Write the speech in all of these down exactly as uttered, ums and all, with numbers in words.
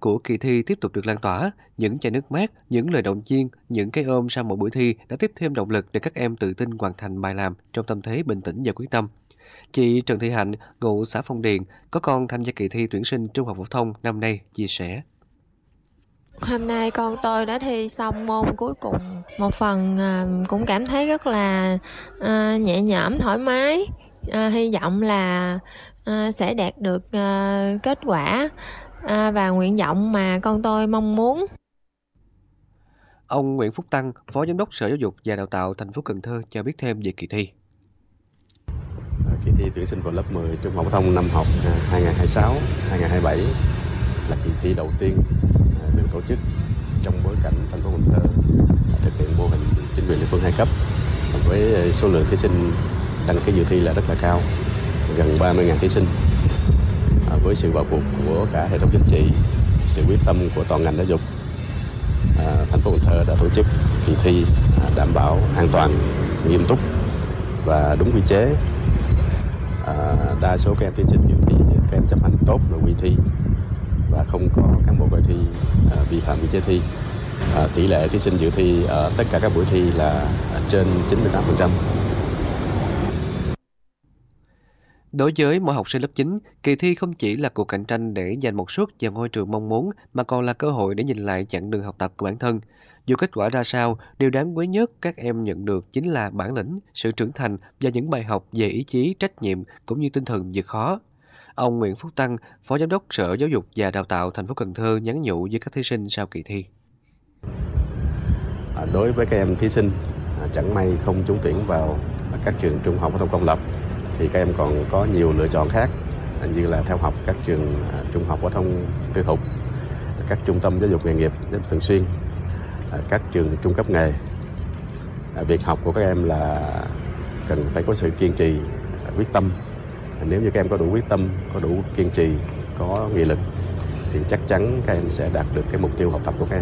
của kỳ thi tiếp tục được lan tỏa. Những chai nước mát, những lời động viên, những cái ôm sau mỗi buổi thi đã tiếp thêm động lực để các em tự tin hoàn thành bài làm trong tâm thế bình tĩnh và quyết tâm. Chị Trần Thị Hạnh, ngụ xã Phong Điền, có con tham gia kỳ thi tuyển sinh trung học phổ thông năm nay, chia sẻ. Hôm nay con tôi đã thi xong môn cuối cùng. Một phần à, cũng cảm thấy rất là à, nhẹ nhõm, thoải mái. À, hy vọng là à, sẽ đạt được à, kết quả à, và nguyện vọng mà con tôi mong muốn. Ông Nguyễn Phúc Tăng, Phó Giám đốc Sở Giáo dục và Đào tạo thành phố Cần Thơ cho biết thêm về kỳ thi. Kỳ thi tuyển sinh vào lớp mười trung học phổ thông năm học hai nghìn không trăm hai mươi sáu hai nghìn không trăm hai mươi bảy là kỳ thi đầu tiên được tổ chức trong bối cảnh thành phố Cần Thơ thực hiện mô hình chính quyền địa phương hai cấp, với số lượng thí sinh đăng ký dự thi là rất là cao, gần ba mươi nghìn thí sinh. Với sự vào cuộc của cả hệ thống chính trị, sự quyết tâm của toàn ngành giáo dục, thành phố Cần Thơ đã tổ chức kỳ thi đảm bảo an toàn, nghiêm túc và đúng quy chế. Đa số các em thí sinh dự thi các em chấp hành tốt nội quy thi và không có cán bộ coi thi vi phạm quy chế thi. À, tỷ lệ thí sinh dự thi ở tất cả các buổi thi là trên chín mươi tám phần trăm. Đối với mỗi học sinh lớp chín, kỳ thi không chỉ là cuộc cạnh tranh để giành một suất vào ngôi trường mong muốn, mà còn là cơ hội để nhìn lại chặng đường học tập của bản thân. Dù kết quả ra sao, điều đáng quý nhất các em nhận được chính là bản lĩnh, sự trưởng thành và những bài học về ý chí, trách nhiệm cũng như tinh thần vượt khó. Ông Nguyễn Phúc Tăng, Phó Giám đốc Sở Giáo dục và Đào tạo thành phố Cần Thơ nhắn nhủ với các thí sinh sau kỳ thi. Đối với các em thí sinh chẳng may không trúng tuyển vào các trường trung học phổ thông công lập thì các em còn có nhiều lựa chọn khác, như là theo học các trường trung học phổ thông tư thục, các trung tâm giáo dục nghề nghiệp giáo dục thường xuyên, các trường trung cấp nghề. Việc học của các em là cần phải có sự kiên trì, quyết tâm. Nếu như các em có đủ quyết tâm, có đủ kiên trì, có nghị lực thì chắc chắn các em sẽ đạt được cái mục tiêu học tập của các em.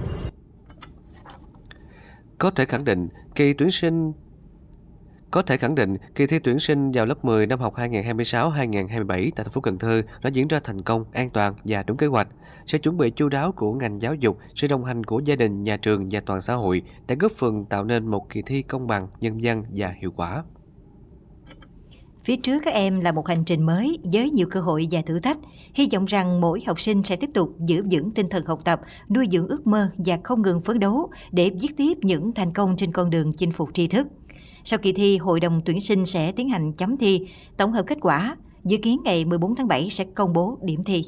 Có thể khẳng định, kỳ tuyển sinh Có thể khẳng định, kỳ thi tuyển sinh vào lớp mười năm học hai nghìn không trăm hai mươi sáu hai nghìn không trăm hai mươi bảy tại thành phố Cần Thơ đã diễn ra thành công, an toàn và đúng kế hoạch. Sự chuẩn bị chu đáo của ngành giáo dục, sự đồng hành của gia đình, nhà trường và toàn xã hội đã góp phần tạo nên một kỳ thi công bằng, nhân văn và hiệu quả. Phía trước các em là một hành trình mới với nhiều cơ hội và thử thách. Hy vọng rằng mỗi học sinh sẽ tiếp tục giữ vững tinh thần học tập, nuôi dưỡng ước mơ và không ngừng phấn đấu để viết tiếp những thành công trên con đường chinh phục tri thức. Sau kỳ thi, Hội đồng tuyển sinh sẽ tiến hành chấm thi, tổng hợp kết quả. Dự kiến ngày mười bốn tháng bảy sẽ công bố điểm thi.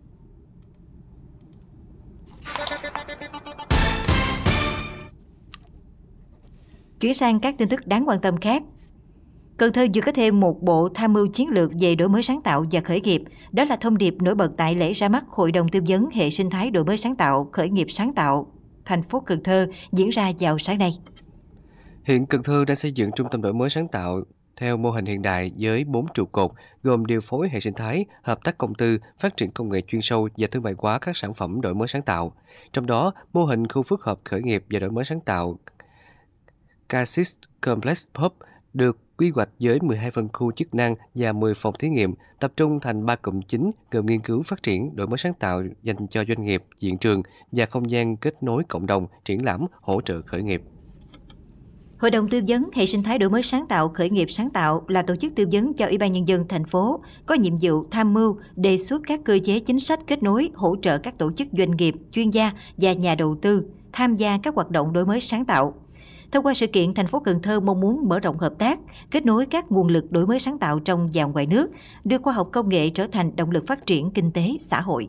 Chuyển sang các tin tức đáng quan tâm khác. Cần Thơ vừa có thêm một bộ tham mưu chiến lược về đổi mới sáng tạo và khởi nghiệp. Đó là thông điệp nổi bật tại lễ ra mắt Hội đồng tư vấn hệ sinh thái đổi mới sáng tạo, khởi nghiệp sáng tạo thành phố Cần Thơ diễn ra vào sáng nay. Hiện Cần Thơ đang xây dựng trung tâm đổi mới sáng tạo theo mô hình hiện đại với bốn trụ cột gồm điều phối hệ sinh thái, hợp tác công tư, phát triển công nghệ chuyên sâu và thương mại hóa các sản phẩm đổi mới sáng tạo. Trong đó, mô hình khu phức hợp khởi nghiệp và đổi mới sáng tạo Casis Complex Hub được quy hoạch với mười hai phân khu chức năng và mười phòng thí nghiệm, tập trung thành ba cụm chính gồm nghiên cứu phát triển, đổi mới sáng tạo dành cho doanh nghiệp, diện trường và không gian kết nối cộng đồng, triển lãm, hỗ trợ khởi nghiệp. Hội đồng tư vấn hệ sinh thái đổi mới sáng tạo khởi nghiệp sáng tạo là tổ chức tư vấn cho Ủy ban Nhân dân thành phố, có nhiệm vụ tham mưu, đề xuất các cơ chế chính sách kết nối, hỗ trợ các tổ chức doanh nghiệp, chuyên gia và nhà đầu tư tham gia các hoạt động đổi mới sáng tạo. Thông qua sự kiện, thành phố Cần Thơ mong muốn mở rộng hợp tác, kết nối các nguồn lực đổi mới sáng tạo trong và ngoài nước, đưa khoa học công nghệ trở thành động lực phát triển kinh tế, xã hội.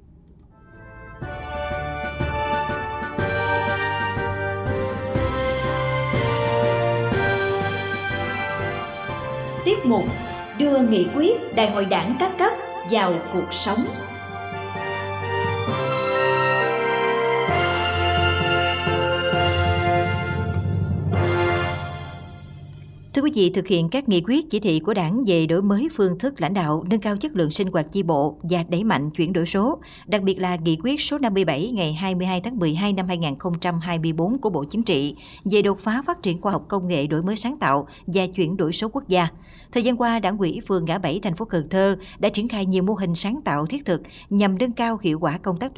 Tiếp mục đưa nghị quyết Đại hội Đảng các cấp vào cuộc sống. Thưa quý vị, thực hiện các nghị quyết chỉ thị của Đảng về đổi mới phương thức lãnh đạo, nâng cao chất lượng sinh hoạt chi bộ và đẩy mạnh chuyển đổi số, đặc biệt là nghị quyết số năm mươi bảy ngày hai mươi hai tháng mười hai năm hai nghìn không trăm hai mươi tư của Bộ Chính trị về đột phá phát triển khoa học công nghệ đổi mới sáng tạo và chuyển đổi số quốc gia. Thời gian qua, Đảng ủy phường Ngã Bảy thành phố Cần Thơ đã triển khai nhiều mô hình sáng tạo thiết thực nhằm nâng cao hiệu quả công tác